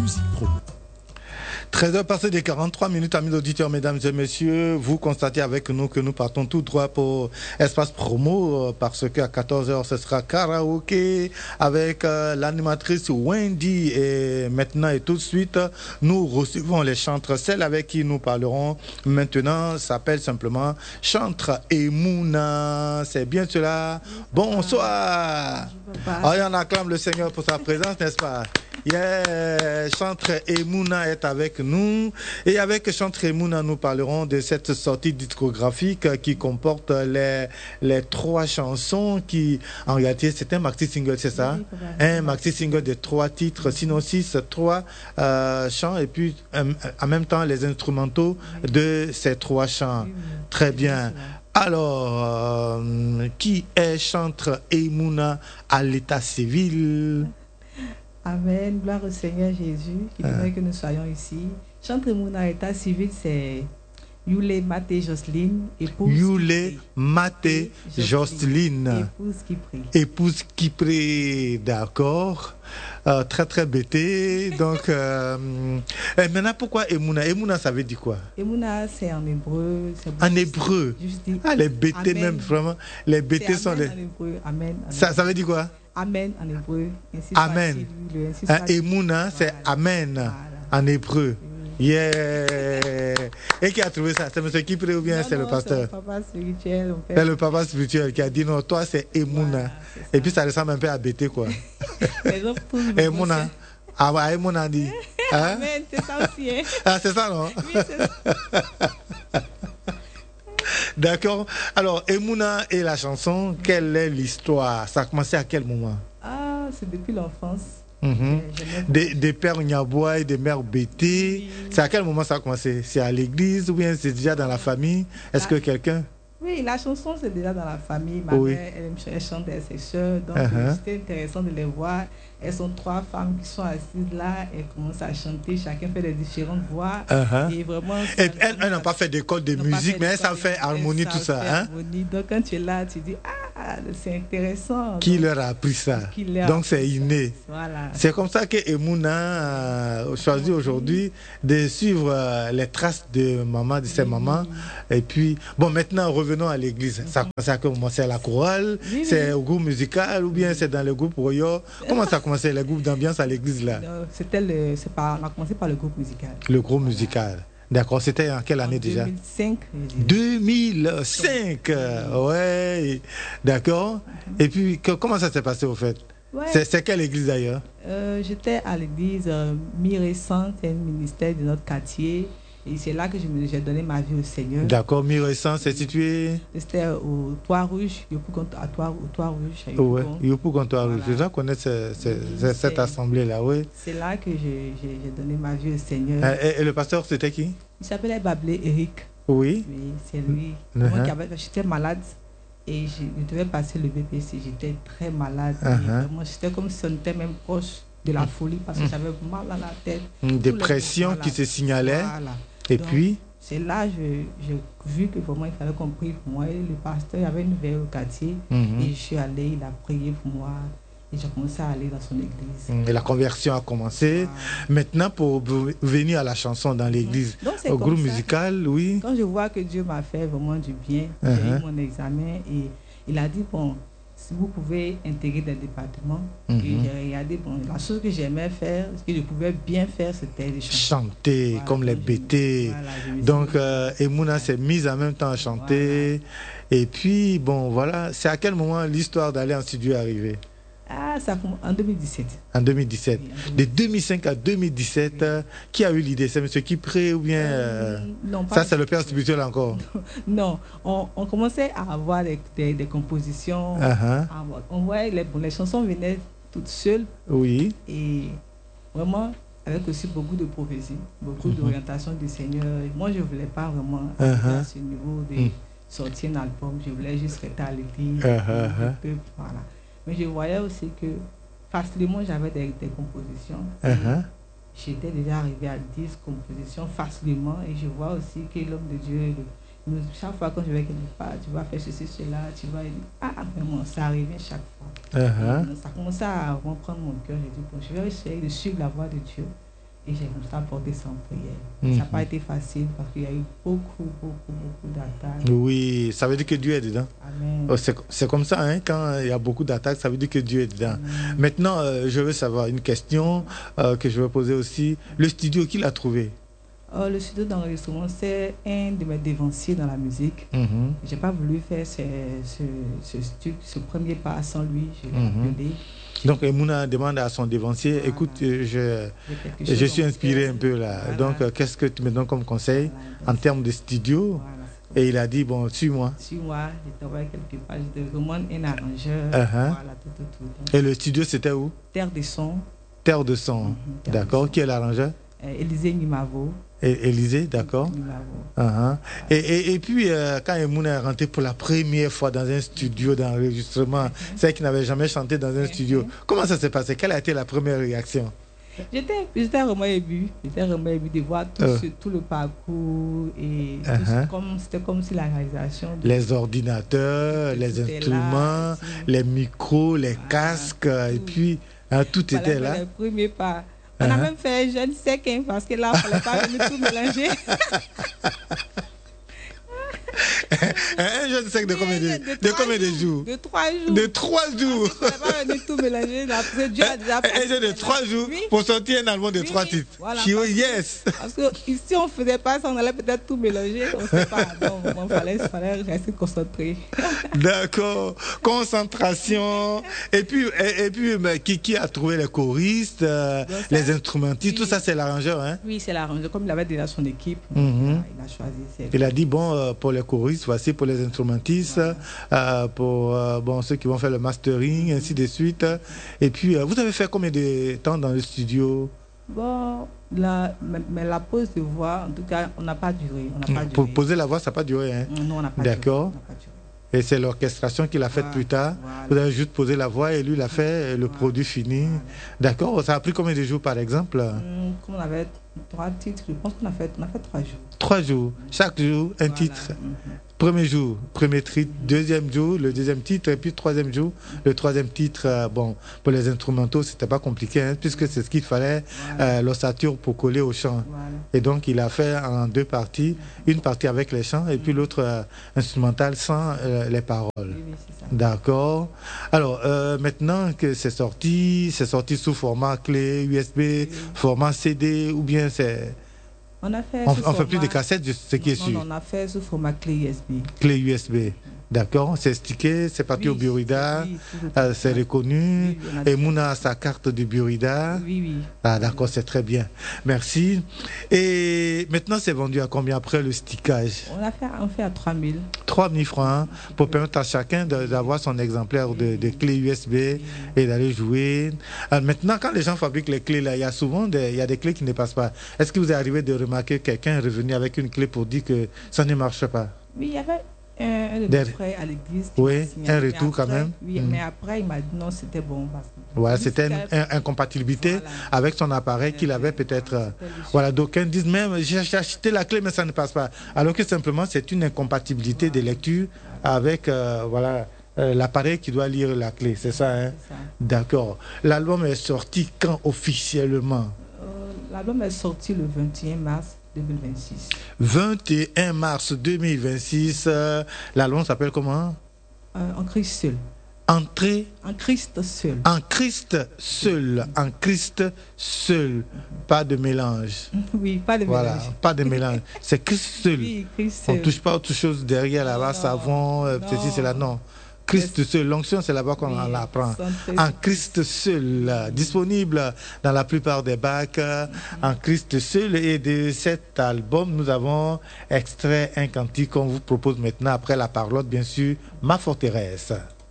Musique Promo. 13h passées des 43 minutes, amis auditeurs, mesdames et messieurs. Vous constatez avec nous que nous partons tout droit pour Espace Promo parce qu'à 14h, ce sera karaoké avec l'animatrice Wendy. Et maintenant et tout de suite, nous recevons les chantres. Celle avec qui nous parlerons maintenant s'appelle simplement Chantre Emouna. C'est bien cela. Bonsoir. Oh, on acclame le Seigneur pour sa présence, n'est-ce pas? Yeah, Chantre Emouna est avec nous et avec Chantre Emouna nous parlerons de cette sortie discographique qui comporte les 3 chansons qui en réalité c'est un maxi single, c'est ça? Oui, un maxi single de 3 titres, sinon 6, 3 chants et puis en même temps les instrumentaux de ces 3 chants. Très bien. Alors, qui est Chantre Emouna à l'état civil? Amen, gloire au Seigneur Jésus, qui permet que nous soyons ici. Chantre Emouna à l'état civil, c'est Yule Maté Jocelyne, épouse Yule Maté Jocelyne, épouse qui prie. Épouse qui prie, d'accord. Très très bêté. Donc, maintenant, pourquoi Emouna? Emouna, ça veut dire quoi? Emouna, c'est en hébreu. En hébreu? Les bêtés même, vraiment. Les bêtés sont les... En hébreu, amen. Ça veut dire quoi? Amen en hébreu. Amen. Emouna, c'est Amen en hébreu. Yeah. Et qui a trouvé ça? C'est monsieur qui prie ou bien c'est le pasteur? C'est le papa spirituel. C'est le papa spirituel qui a dit non, toi c'est Emouna. Voilà, et puis ça ressemble un peu à Bété quoi. Emouna. Ah ouais, Emouna dit. Hein? Amen, c'est ça aussi. Hein? Ah, c'est ça non? Oui, c'est ça. D'accord. Alors, Emouna et la chanson, quelle est l'histoire? Ça a commencé à quel moment? Ah, c'est depuis l'enfance. Des pères Nyaboua et des mères Bété. Oui. C'est à quel moment ça a commencé? C'est à l'église ou bien c'est déjà dans la famille? Est-ce que quelqu'un... Oui, la chanson c'est déjà dans la famille. Ma mère, elle chante avec ses soeurs. Donc c'était intéressant de les voir. Elles sont 3 femmes qui sont assises là. Elles commencent à chanter. Chacun fait des différentes voix. Et vraiment... Elles n'ont pas fait d'école de musique, mais elles savent faire harmonie, tout ça. Hein? Donc quand tu es là, tu dis, ah, c'est intéressant. Qui leur a appris ça? Donc c'est inné. Voilà. C'est comme ça que Emouna a choisi aujourd'hui de suivre les traces de maman, de ses mamans. Et puis, bon, maintenant revenons à l'église. Ça a commencé à la chorale, c'est au groupe musical ou bien c'est dans le groupe Royo? Comment ça a commencé, les groupes d'ambiance à l'église là? On a commencé par le groupe musical. Le groupe musical. D'accord, c'était en quelle année déjà? 2005. 2005, ouais, d'accord. Et puis, comment ça s'est passé au fait? Ouais. C'est quelle église d'ailleurs? J'étais à l'église Mi-Récent, c'est un ministère de notre quartier. Et c'est là que j'ai donné ma vie au Seigneur. D'accord, Mi-Récent, c'est situé? C'était au Toit Rouge, au Toit Rouge. Oui, Yopougon Toit Rouge. Je dois connaître cette assemblée-là, oui. C'est là que j'ai donné ma vie au Seigneur. Et le pasteur, c'était qui? Il s'appelait Bablé Eric. Oui. Oui, c'est lui. J'étais malade et je devais passer le BPC. J'étais très malade. J'étais comme si on était même proche de la folie parce que j'avais mal à la tête. Une dépression qui se signalait. Voilà. Et donc, puis c'est là que j'ai vu que vraiment il fallait qu'on prie pour moi. Et le pasteur avait une veille au quartier et je suis allée, il a prié pour moi et j'ai commencé à aller dans son église. Et la conversion a commencé. Maintenant, pour venir à la chanson dans l'église, au groupe musical, oui. Quand je vois que Dieu m'a fait vraiment du bien, j'ai eu mon examen et il a dit, bon, si vous pouvez intégrer des départements, et j'ai regardé, bon, la chose que j'aimais faire, ce que je pouvais bien faire, c'était de chanter, voilà, comme les bêtés. Voilà, donc, Emouna s'est mise en même temps à chanter. Voilà. Et puis, bon, voilà, c'est à quel moment l'histoire d'aller en studio est arrivée? Ah, ça en 2017. En 2017. Oui, en 2017. De 2005 à 2017, qui a eu l'idée? C'est monsieur qui prie ou bien non, ça, c'est le père spirituel encore? Non, on commençait à avoir des compositions. On voyait les chansons venaient toutes seules. Oui. Et vraiment, avec aussi beaucoup de prophéties, beaucoup d'orientation du Seigneur. Moi, je ne voulais pas vraiment arriver à ce niveau de sortir un album. Je voulais juste rester à l'église. Voilà. Mais je voyais aussi que facilement j'avais des compositions. J'étais déjà arrivé à 10 compositions facilement et je vois aussi que l'homme de Dieu, chaque fois quand je vais quelque part, tu vas faire ceci, cela, tu vas dire, vraiment, ça arrivait chaque fois. Ça commençait à reprendre mon cœur. J'ai dit, bon, je vais essayer de suivre la voie de Dieu. Et j'ai commencé à porter ça en prière. Ça n'a pas été facile parce qu'il y a eu beaucoup d'attaques. Oui, ça veut dire que Dieu est dedans. Amen. Oh, c'est comme ça, hein, quand il y a beaucoup d'attaques, ça veut dire que Dieu est dedans. Amen. Maintenant, je veux savoir une question que je veux poser aussi. Le studio, qui l'a trouvé? Le studio d'enregistrement, c'est un de mes dévanciers dans la musique. Je n'ai pas voulu faire ce premier pas sans lui. Je l'ai appelé. Donc, Emouna demande à son dévancier, voilà. Écoute, je suis inspiré un peu là. Voilà. Donc, qu'est-ce que tu me donnes comme conseil en termes de studio? Voilà, et il a dit, bon, suis-moi. Suis-moi, je t'envoie quelque part, je te demande un arrangeur. Voilà, tout. Donc, et le studio, c'était où? Terre de Son. Terre de Son, d'accord. Qui est l'arrangeur? Élisée Nimavo. Élisée, d'accord. Et puis, quand Emouna est rentré pour la première fois dans un studio d'enregistrement, c'est elle qui n'avait jamais chanté dans un studio. Comment ça s'est passé? Quelle a été la première réaction? J'étais vraiment émue. J'étais vraiment émue de voir tout le parcours. Et c'était comme si la réalisation... Les ordinateurs, les instruments, là, les micros, les casques, et puis tout était là. Le premier pas. On a même fait je ne sais qu'un parce que là, il ne fallait pas venir tout mélanger. Un jeune sec de combien de jours? De 3 jours. De 3 jours. Il ne fallait pas venir tout mélanger. Dieu a déjà un jeune de 3 jours pour sortir un album de 3 titres. Voilà, yes. Parce que ici, on ne faisait pas ça, on allait peut-être tout mélanger. On ne sait pas. Donc, il fallait rester concentré. D'accord. Concentration. Et puis qui a trouvé les choristes, les instrumentistes, tout ça, c'est l'arrangeur, hein? Oui, c'est l'arrangeur. Comme il avait déjà son équipe, il a choisi. Il a dit, bon, pour les choristes, voici pour les instrumentistes, pour ceux qui vont faire le mastering, ainsi de suite. Et puis, vous avez fait combien de temps dans le studio? Bon, mais la pause de voix, en tout cas, on n'a pas duré. Pour poser la voix, ça n'a pas duré, hein? Non, on n'a pas duré. D'accord. Et c'est l'orchestration qu'il a faite plus tard. Voilà. Vous avez juste posé la voix et lui, il a fait le produit fini. Voilà. D'accord. Ça a pris combien de jours, par exemple? Comme on avait 3 titres, je pense qu'on a fait 3 jours. 3 jours. Chaque jour, un titre. Premier jour, premier titre. Deuxième jour, le deuxième titre. Et puis troisième jour, le troisième titre. Bon, pour les instrumentaux, c'était pas compliqué, hein, puisque c'est ce qu'il fallait, l'ossature pour coller au chant. Voilà. Et donc, il a fait en 2 parties. Une partie avec les chants et puis l'autre instrumentale sans les paroles. Oui, d'accord. Alors, maintenant que c'est sorti sous format clé USB, format CD, ou bien c'est... On fait plus de cassettes, ce qui est sûr. Non, on a fait sous format clé USB. Clé USB. D'accord, c'est stické, c'est parti au Burida, c'est reconnu. Et Mouna a sa carte du Burida. Oui. Ah, d'accord, c'est très bien. Merci. Et maintenant, c'est vendu à combien après le stickage? On fait à 3 000. 3 000 francs pour permettre à chacun d'avoir son exemplaire de clé USB et d'aller jouer. Alors maintenant, quand les gens fabriquent les clés, là, il y a souvent des clés qui ne passent pas. Est-ce que vous est arrivé de remarquer quelqu'un revenu avec une clé pour dire que ça ne marche pas? Oui, il y avait un frère à l'église. Oui, un retour quand même. Oui, mais après, il m'a dit non, c'était bon. Voilà, c'était une incompatibilité avec son appareil qu'il avait peut-être. Voilà, d'aucuns disent même j'ai acheté la clé, mais ça ne passe pas. Alors que simplement, c'est une incompatibilité de lecture avec l'appareil qui doit lire la clé. C'est ça, hein? D'accord. L'album est sorti quand officiellement? L'album est sorti le 21 mars 2026. 21 mars 2026. L'album s'appelle comment? En Christ seul. En Christ seul. En Christ seul. En Christ seul. Pas de mélange. Oui, pas de mélange. Voilà, pas de mélange. C'est Christ seul. Oui, Christ seul. On ne touche pas autre chose derrière là-bas, savon, ceci, c'est là, non. Christ seul, l'onction c'est là-bas qu'on l'apprend. En Christ seul, disponible dans la plupart des bacs, en Christ seul. Et de cet album, nous avons extrait un cantique qu'on vous propose maintenant après la parlotte, bien sûr, Ma forteresse.